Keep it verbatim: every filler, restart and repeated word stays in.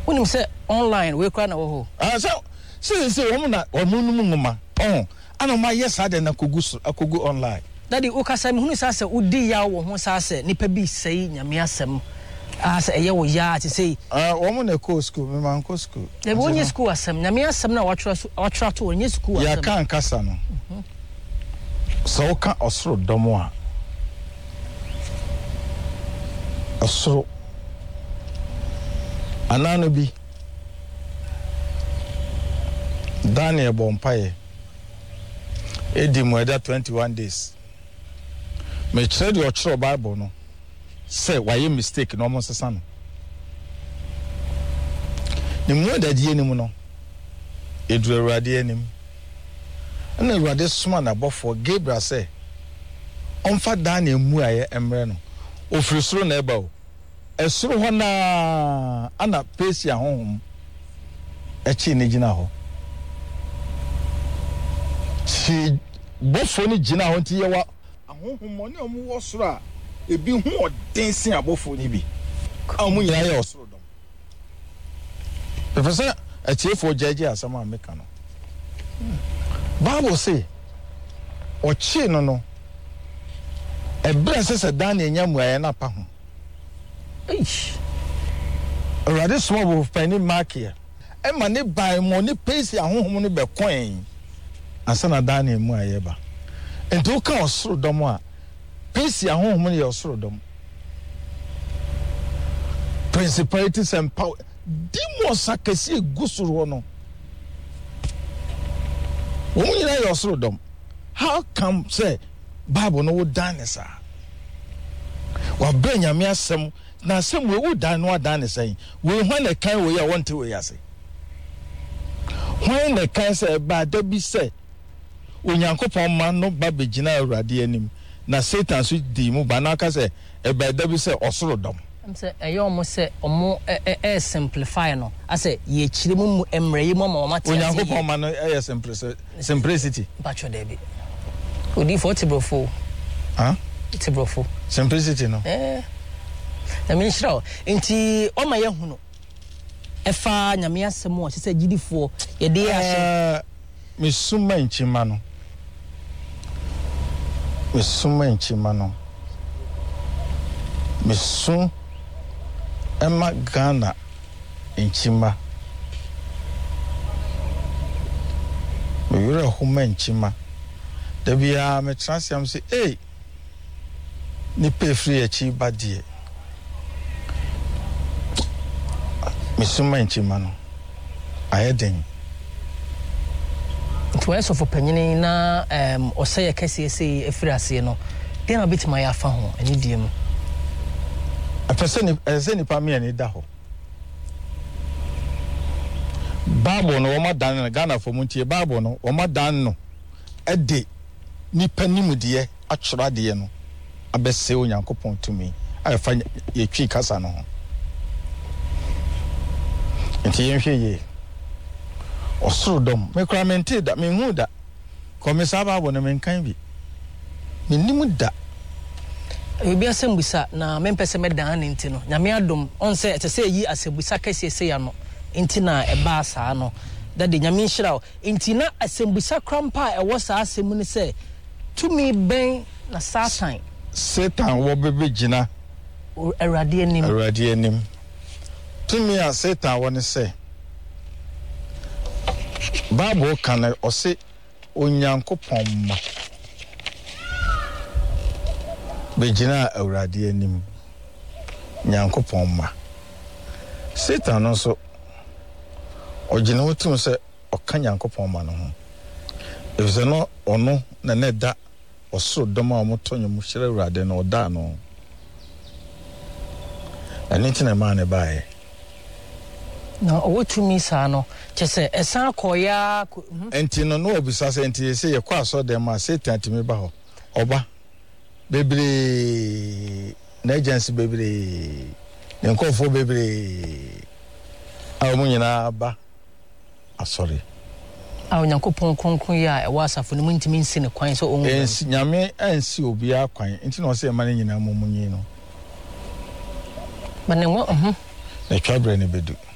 Unim say online we kra na wo ho. Ah so say say wo na wo munum ngoma. Oh, ana ma yes ade na kogu akogu online. Daddy ukasa me hunu sa se udi ya wo ho sa se nipa bi sei nyame asem. Ah se eye wo ya ti sei. Ah wo mo na ko school, me man ko school. E bo nye school asem, nyame asem na watchra watchra to nye school asem. Ya kan kasa no. Mhm. So ka osoro domo a. Osoro anano bi Daniel Bompaye edi mo eda twenty-one days me chere your chro Bible no say why mistake no mo sesa no ni mo da die ni mu no edu awurade anim na awurade soma na bofo Gabriel say onfa Daniel mu aye emre no ofirisoro na eba o esoro ho na ana pesi ahonhom echi ne gina ho chi bofo ni gina ho ti yewa ahonhom mo ne omu wo soro a ebi hu odensin abofo ni bi a omu nyira ye osoro dom professor echiefo jaji asama ameka no Bible say ochi no no ebre se se Daniel nyamu aye na pa ho eish already small of penny mark here e ma ne buy money pace ahonhom no be coin ansa na Daniel mu aye ba ento ka osoro dom a pace ahonhom no ye osoro dom principalities and power demons akesi egusoro no wo nyina ye osoro dom how come say Bible no wo Daniel sa wa brenya me asem na asem we wo dan no adan ne say we hwan na kan we ya want we ya say hwan na kan say ba da bi say onyankopon man no ba begina awurade anim na Satan so di mu ba na ka say e ba da bi say osoro dom am say e yo mo say omo e e simplify no I say ye chire mu emre yi mo ma ma tia onyankopon man no e simplicity bacho debi odi for tibrofo ah tibrofo simplicity no eh na me nshira enti o ma ye hunu efa nyame asem o se gidifo ye de ahye me suma nchima no me suma nchima no me sun ema Ghana nchima me yura huma nchima da bia me transiam say eh ni pay free achi badie me suma nchima no ayeden to eso for panyini na um oseye kase ese efiri ase no den na bitima ya fa ho ani die mu apese ese ni pa me ani da ho Bible no woma dan Ghana for muntie Bible no woma dan no ede ni panimu de atwra de no abese onyankopon tumi afa ye twi kasa no nti yenhwe ye osoro dom me kra mente da me hu da komisa ba bo no me kan bi me nimu da obi asembusa na me mpese me dan ne nti no nyame adom on se ete se yi asembusa kase se ya no nti na e ba saa no da de nyame nhira nti na asembusa krampa e wo saa asemu ne se tumi ben na Satan Satan wo bebe gina awurade anim awurade anim tumi a Satan wo ne se Bible kan o se onyankopon ma begina awurade anim nyankopon ma Satan no so ogina wotum se oka nyankopon ma no ho efze no ono na ne da osoro doma o motonyo mu hire awurade no oda no aniti na ma ne bae na owotumi sa no chese esan koya enti no no obisa se enti se ye kwa aso dem ma Satan timi ba ho oba bebre na agency bebre nkofo bebre a mo nyina ba asori a onyankopon kronkron ya e wasafo ne muntimi nsi ne kwan so onwu ensi nyame ansi obi akwan enti no se ma ne nyina mumunyi no bane wo mhm na twabre ne bedu